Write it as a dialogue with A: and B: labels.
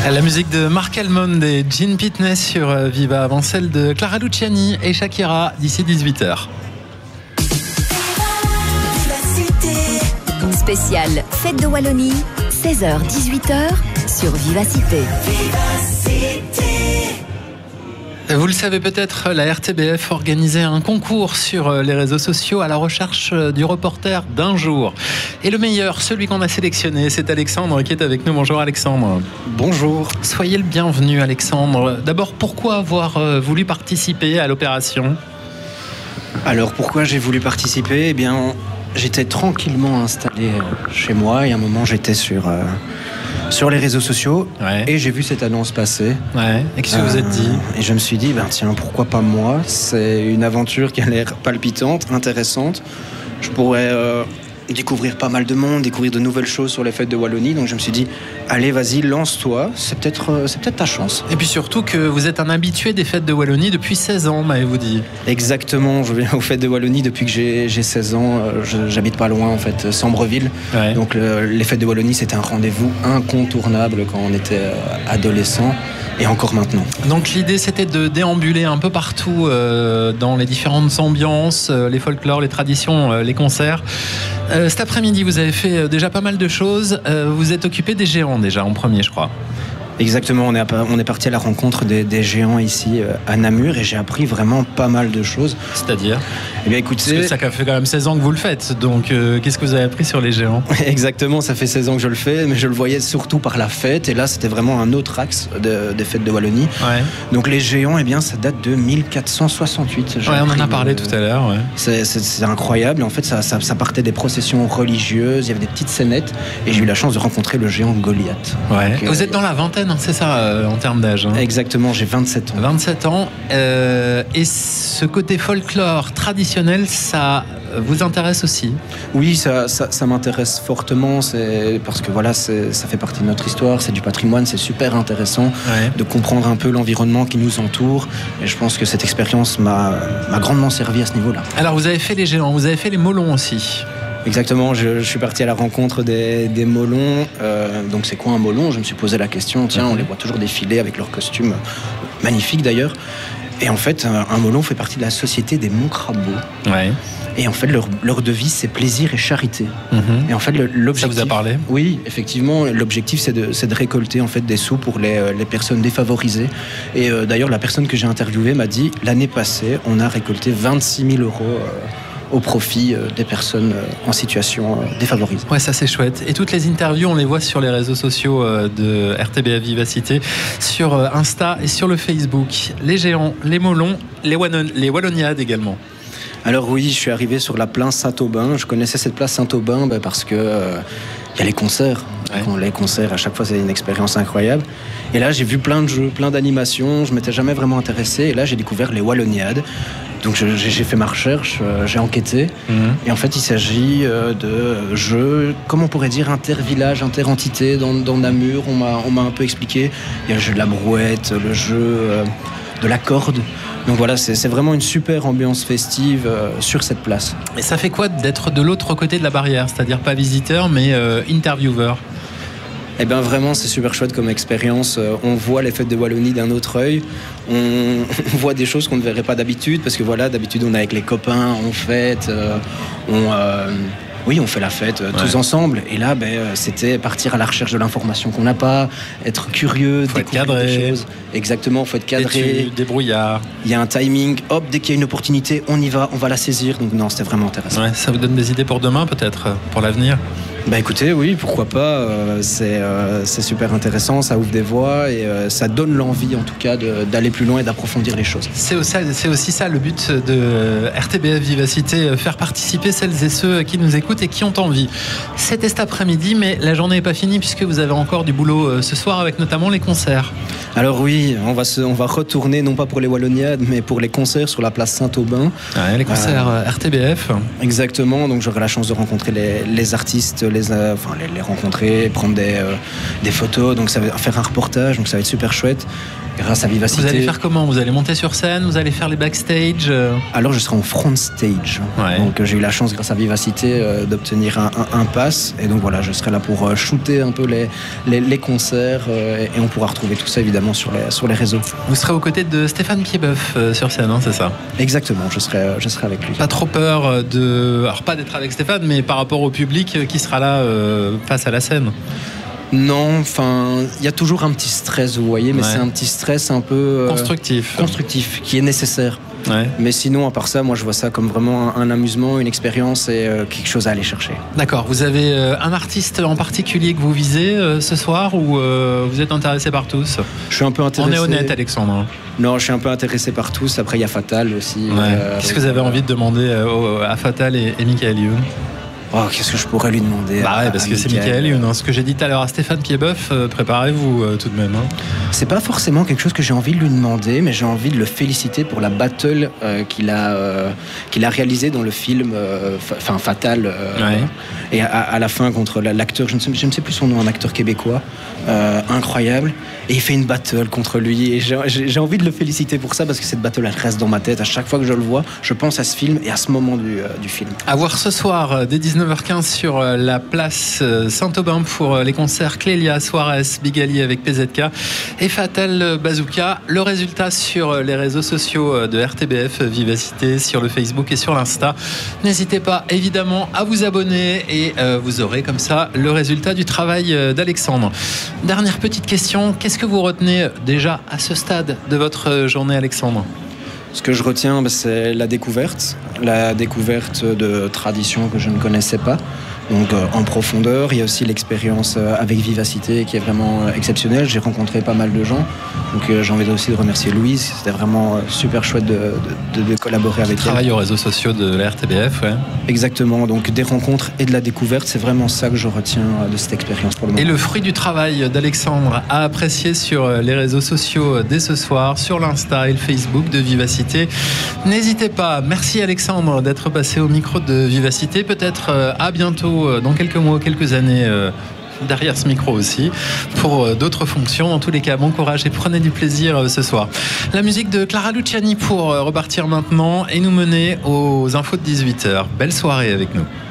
A: La musique de Marc Almond et Gene Pitney sur Viva, avant celle de Clara Luciani et Shakira d'ici 18h.
B: Spécial Fête de Wallonie, 16h-18h sur Vivacité.
A: Vous le savez peut-être, la RTBF organisait un concours sur les réseaux sociaux à la recherche du reporter d'un jour. Et le meilleur, celui qu'on a sélectionné, c'est Alexandre qui est avec nous. Bonjour Alexandre.
C: Bonjour.
A: Soyez le bienvenu Alexandre. D'abord, pourquoi avoir voulu participer à l'opération ?
C: Alors pourquoi j'ai voulu participer ? Eh bien, j'étais tranquillement installé chez moi et à un moment j'étais sur les réseaux sociaux et j'ai vu cette annonce passer.
A: Ouais. Et qu'est-ce que vous êtes dit ?
C: Et je me suis dit, tiens, pourquoi pas moi ? C'est une aventure qui a l'air palpitante, intéressante. Je pourrais découvrir pas mal de monde, découvrir de nouvelles choses sur les fêtes de Wallonie. Donc je me suis dit, allez, vas-y, lance-toi. C'est peut-être ta chance.
A: Et puis surtout que vous êtes un habitué des fêtes de Wallonie depuis 16 ans, m'avez-vous dit ?
C: Exactement, je viens aux fêtes de Wallonie depuis que j'ai 16 ans. J'habite pas loin, en fait, Sambreville. Ouais. Donc les fêtes de Wallonie, c'était un rendez-vous incontournable quand on était adolescent. Et encore maintenant.
A: Donc l'idée c'était de déambuler un peu partout dans les différentes ambiances, les folklores, les traditions, les concerts. Cet après-midi vous avez fait déjà pas mal de choses. Vous êtes occupé des géants déjà en premier, je crois.
C: Exactement, on est parti à la rencontre des géants ici à Namur et j'ai appris vraiment pas mal de choses.
A: C'est-à-dire ?
C: Eh bien écoutez...
A: Parce que ça fait quand même 16 ans que vous le faites, donc qu'est-ce que vous avez appris sur les géants ?
C: Exactement, ça fait 16 ans que je le fais, mais je le voyais surtout par la fête et là c'était vraiment un autre axe des fêtes de Wallonie. Ouais. Donc les géants, eh bien ça date de 1468.
A: Ouais, on en a parlé tout à l'heure. Ouais.
C: C'est incroyable, en fait ça partait des processions religieuses, il y avait des petites scénettes et j'ai eu la chance de rencontrer le géant Goliath.
A: Ouais. Donc, vous êtes dans la vingtaine, c'est ça, en termes d'âge.
C: Exactement, j'ai 27 ans.
A: 27 ans. Et ce côté folklore traditionnel, ça vous intéresse aussi ?
C: Oui, ça m'intéresse fortement. C'est parce que voilà, ça fait partie de notre histoire, c'est du patrimoine, c'est super intéressant de comprendre un peu l'environnement qui nous entoure. Et je pense que cette expérience m'a grandement servi à ce niveau-là.
A: Alors, vous avez fait les géants, vous avez fait les molons aussi.
C: Exactement, je suis parti à la rencontre des molons. Donc c'est quoi un molon ? Je me suis posé la question. Tiens, on les voit toujours défiler avec leurs costumes magnifiques d'ailleurs. Et en fait, un molon fait partie de la société des Moncrabos. Ouais. Et en fait, leur devise, c'est plaisir et charité. Et en fait, l'objectif...
A: Ça vous a parlé ?
C: Oui, effectivement. L'objectif, c'est de récolter en fait, des sous pour les personnes défavorisées. Et d'ailleurs, la personne que j'ai interviewée m'a dit, l'année passée, on a récolté 26 000 euros au profit des personnes en situation défavorisée.
A: Ouais, ça c'est chouette. Et toutes les interviews, on les voit sur les réseaux sociaux de RTBF Vivacité, sur Insta et sur le Facebook. Les géants, les molons, les Walloniades également.
C: Alors oui, je suis arrivé sur la place Saint-Aubin. Je connaissais cette place Saint-Aubin parce que y a les concerts. Ouais. Les concerts, à chaque fois, c'est une expérience incroyable. Et là, j'ai vu plein de jeux, plein d'animations. Je m'étais jamais vraiment intéressé. Et là, j'ai découvert les Walloniades. Donc j'ai fait ma recherche, j'ai enquêté. Et en fait, il s'agit de jeux, comme on pourrait dire, inter-village, inter-entité dans Namur. On m'a un peu expliqué. Il y a le jeu de la brouette, le jeu de la corde. Donc voilà, c'est vraiment une super ambiance festive sur cette place.
A: Et ça fait quoi d'être de l'autre côté de la barrière ? C'est-à-dire pas visiteur, mais intervieweur ?
C: Eh bien vraiment, c'est super chouette comme expérience. On voit les fêtes de Wallonie d'un autre œil. On voit des choses qu'on ne verrait pas d'habitude. Parce que voilà, d'habitude, on est avec les copains, on fête, on fait la fête tous ensemble. Et là, c'était partir à la recherche de l'information qu'on n'a pas, être curieux, découvrir des choses. Exactement, il faut être cadré.
A: Des brouillards.
C: Il y a un timing. Hop, dès qu'il y a une opportunité, on y va, on va la saisir. Donc non, c'était vraiment intéressant.
A: Ouais, ça vous donne des idées pour demain, peut-être, pour l'avenir ?
C: Écoutez, oui, pourquoi pas. C'est super intéressant, ça ouvre des voies et ça donne l'envie, en tout cas, d'aller plus loin et d'approfondir les choses.
A: C'est aussi ça le but de RTBF Vivacité, faire participer celles et ceux qui nous écoutent et qui ont envie. C'était cet après-midi, mais la journée n'est pas finie puisque vous avez encore du boulot ce soir avec notamment les concerts.
C: Alors oui, on va retourner, non pas pour les Walloniades, mais pour les concerts sur la place Saint-Aubin.
A: Ouais, les concerts RTBF.
C: Exactement, donc j'aurai la chance de rencontrer les artistes, les rencontrer, prendre des photos, donc ça va faire un reportage, donc ça va être super chouette. grâce à Vivacité.
A: Vous allez faire comment? Vous allez monter sur scène? Vous allez faire les backstage?
C: Alors je serai en front stage.
A: Ouais.
C: Donc j'ai eu la chance grâce à Vivacité d'obtenir un pass. Et donc voilà, je serai là pour shooter un peu les concerts et on pourra retrouver tout ça évidemment sur les réseaux.
A: Vous serez aux côtés de Stéphane Piedboeuf sur scène, hein, c'est ça?
C: Exactement, je serai avec lui.
A: Pas trop peur alors pas d'être avec Stéphane, mais par rapport au public qui sera là face à la scène?
C: Non, enfin, il y a toujours un petit stress, vous voyez, mais c'est un petit stress un peu constructif, qui est nécessaire. Ouais. Mais sinon, à part ça, moi je vois ça comme vraiment un amusement, une expérience et quelque chose à aller chercher.
A: D'accord. Vous avez un artiste en particulier que vous visez ce soir ou vous êtes intéressé par tous?
C: Je suis un peu intéressé.
A: On est honnête, Alexandre.
C: Non, je suis un peu intéressé par tous. Après, il y a Fatal aussi.
A: Ouais. Qu'est-ce que vous avez envie de demander à Fatal et Michael Youn?
C: Oh, qu'est-ce que je pourrais lui demander?
A: Parce que c'est Michael Youn. Ce que j'ai dit tout à l'heure à Stéphane Piedboeuf, préparez-vous tout de même. Hein.
C: C'est pas forcément quelque chose que j'ai envie de lui demander, mais j'ai envie de le féliciter pour la battle qu'il a réalisée dans le film Fatal. Et à la fin contre l'acteur, je ne sais plus son nom, un acteur québécois, incroyable. Et il fait une battle contre lui. Et j'ai envie de le féliciter pour ça parce que cette battle, elle reste dans ma tête. À chaque fois que je le vois, je pense à ce film et à ce moment du film.
A: À voir ce soir, dès 19h15 sur la place Saint-Aubin pour les concerts Clélia, Suarez, Big Ali avec PZK et Fatal Bazooka. Le résultat sur les réseaux sociaux de RTBF Vivacité, sur le Facebook et sur l'Insta. N'hésitez pas évidemment à vous abonner et vous aurez comme ça le résultat du travail d'Alexandre. Dernière petite question, qu'est-ce que vous retenez déjà à ce stade de votre journée, Alexandre?
C: Ce que je retiens, c'est la découverte de traditions que je ne connaissais pas. Donc en profondeur, il y a aussi l'expérience avec Vivacité qui est vraiment exceptionnelle. J'ai rencontré pas mal de gens, donc j'ai envie aussi de remercier Louise. C'était vraiment super chouette de collaborer avec elle.
A: Travail aux réseaux sociaux de la RTBF, ouais.
C: Exactement, donc des rencontres et de la découverte, c'est vraiment ça que je retiens de cette expérience pour le moment.
A: Et le fruit du travail d'Alexandre à apprécier sur les réseaux sociaux dès ce soir, sur l'Insta et le Facebook de Vivacité. N'hésitez pas, merci Alexandre d'être passé au micro de Vivacité, peut-être à bientôt dans quelques mois, quelques années derrière ce micro aussi pour d'autres fonctions. Dans tous les cas, bon courage et prenez du plaisir ce soir. La musique de Clara Luciani pour repartir maintenant et nous mener aux infos de 18h. Belle soirée avec nous.